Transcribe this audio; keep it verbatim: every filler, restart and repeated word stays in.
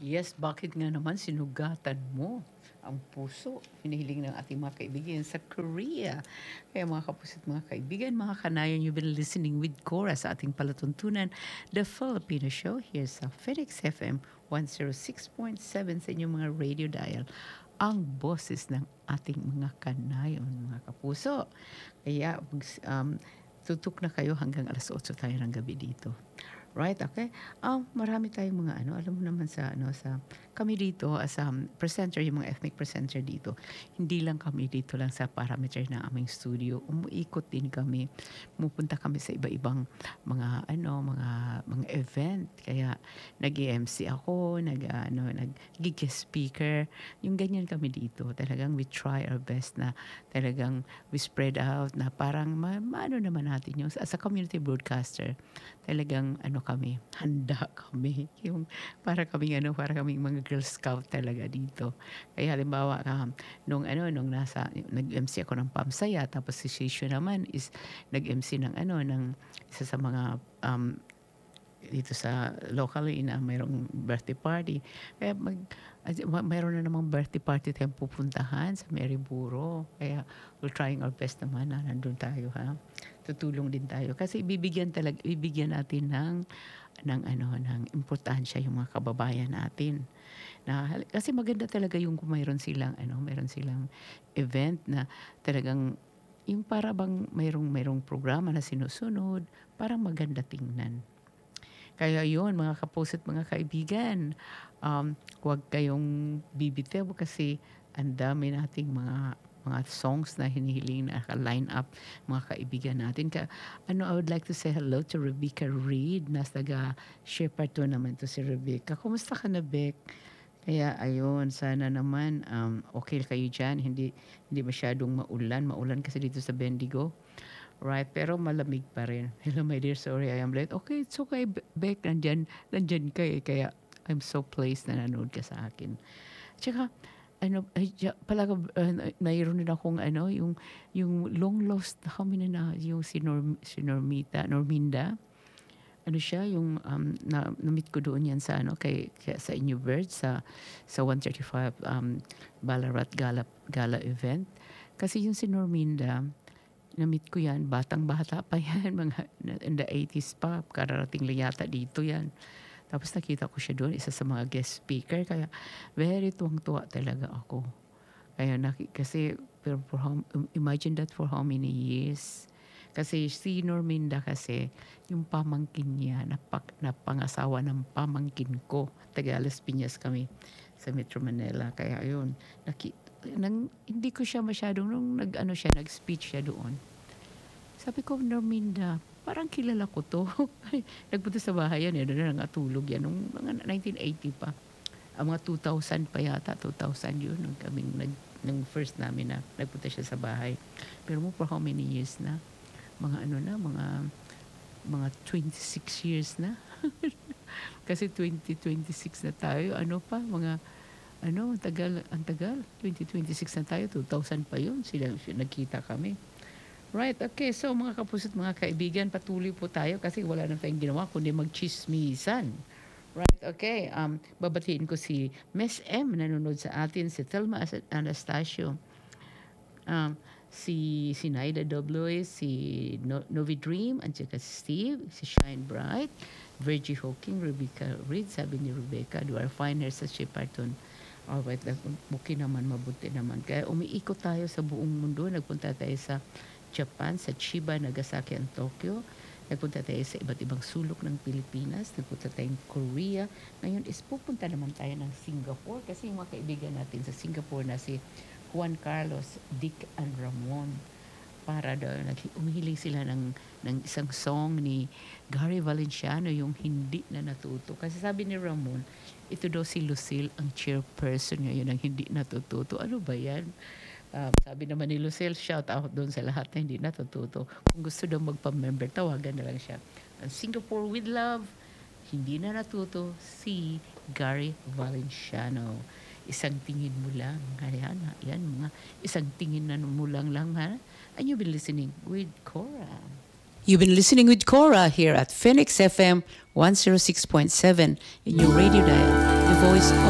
Yes, bakit nga naman sinugatan mo ang puso, hinihiling ng ating mga kaibigan sa Korea. Kaya mga kapuso't mga kaibigan, mga kanayon, you've been listening with Cora sa ating palatuntunan, The Filipino Show, here sa Phoenix F M one oh six point seven sa inyong mga radio dial. Ang boses ng ating mga kanayon, mga kapuso. Kaya um, tutok na kayo hanggang alas otso tayo ng gabi dito. Right, okay. Um, marami tayong mga ano, alam mo naman sa ano sa kami dito as um, presenter, yung mga ethnic presenter dito. Hindi lang kami dito lang sa parameter ng aming studio. Umuikot din kami. Pumupunta kami sa iba-ibang mga ano, mga mga event. Kaya nag-M C ako, nag ano, nag-guest speaker. Yung ganyan kami dito. Talagang we try our best na talagang we spread out na parang ma, maano naman natin yung as a community broadcaster. Talagang ano kami, handa kami. Yung para kaming ano, para kaming mga Girl Scout talaga dito. Kaya halimbawa, um, nung ano, nung nasa, nag-M C ako ng Pamsaya, tapos si Shisho naman is nag-M C ng ano, ng isa sa mga um, dito sa locally na mayroong birthday party. Kaya mag, mayroon na namang birthday party tayong pupuntahan sa Maryburo. Kaya we're trying our best naman na nandun tayo, ha. Tutulong din tayo kasi bibigyan talaga bibigyan natin ng ng ano ng importansya yung mga kababayan natin. Na kasi maganda talaga yung kung mayroon silang ano, mayroon silang event na talagang yung para bang mayroong mayroong programa na sinusunod, parang maganda tingnan. Kaya yun, mga kapuso't mga kaibigan, um, huwag kayong bibitiw kasi ang dami nating mga mga songs na hinihiling na line up mga kaibigan natin. Ka, ano, I would like to say hello to Rebecca Reed. Nas taga Shepherd to naman to si Rebecca. Kumusta ka na, Beck? Kaya ayun, sana naman um, okay kayo dyan. Hindi, hindi masyadong maulan. Maulan kasi dito sa Bendigo. Right, pero malamig pa rin. Hello, my dear, sorry, I am late. Okay, it's okay, Be- Beck, nandyan, nandyan ka eh. Kaya I'm so pleased na nanood ka sa akin. Tsaka, ano, ay, ja, pala, uh, mayroon din akong, ano, yung, yung long lost, kami na na, yung si, Norm, si Normita, Norminda. Ano siya, yung, um, na, na-meet ko doon yan sa, ano, kay, kay sa Inyo Bird, sa, sa one thirty-five um, Ballarat Gala, Gala event. Kasi yung si Norminda, na-meet ko yan, batang-bata pa yan, mga in the eighties pa, kararating lang yata dito yan. Tapos nakita ko siya doon, isa sa mga guest speaker, kaya very tuwang-tuwa talaga ako. Kaya naki, kasi, pero for how, imagine that for how many years. Kasi si Norminda kasi, yung pamangkin niya, napak, napangasawa ng pamangkin ko. Taga Las Piñas kami sa Metro Manila. Kaya yun, nakita, nang, hindi ko siya masyadong, nung nag-ano siya, nag-speech siya doon. Sabi ko, Norminda, parang kilala ko to. Nagpunta sa bahay yan, eh, doon na nangatulog yan, nung mga nineteen eighty pa. Ang mga two thousand pa yata, two thousand yun, nung kaming, nag, nung first namin na nagpunta siya sa bahay. Pero mo, for how many years na? Mga ano na, mga, mga twenty-six years na. Kasi twenty twenty-six na tayo, ano pa, mga, ano, ang tagal, ang tagal, twenty twenty-six na tayo, two thousand pa yun, sila, nagkita kami. Right, okay. So mga kapuso't mga kaibigan, patuloy po tayo kasi wala na tayong ginawa kundi magchismisan. Right, okay. Um, babatiin ko si Miss M nanonood sa atin, si Thelma Anastasio, um, si si Naida W, si no, Novi Dream, at saka si Steve, si Shine Bright, Virgie Hawking, Rebecca Reed, sabi ni Rebecca, do are fine here sa Shepparton. Alright, okay naman, mabuti naman. Kaya umiikot tayo sa buong mundo. Nagpunta tayo sa Japan, sa Chiba, Nagasaki, and Tokyo. Nagpunta tayo sa iba't ibang sulok ng Pilipinas. Nagpunta tayong Korea. Ngayon is pupunta naman tayo ng Singapore kasi yung mga kaibigan natin sa Singapore na si Juan Carlos, Dick, and Ramon. Para daw, umihiling sila ng, ng isang song ni Gary Valenciano, yung Hindi na Natuto. Kasi sabi ni Ramon, ito daw si Lucille ang chairperson ngayon ang hindi natututo. Ano ba yan? Um, sabi naman ni Lucille, shout out doon sa lahat na hindi natututo. Kung gusto daw magpa-member, tawagan na lang siya. Ang Singapore with Love, hindi na natuto, si Gary Valenciano. Isang tingin mo lang. Ayan, yan, mga isang tingin na mo lang lang, ha? And you've been listening with Cora. You've been listening with Cora here at Phoenix F M one oh six point seven in your radio dial, the voice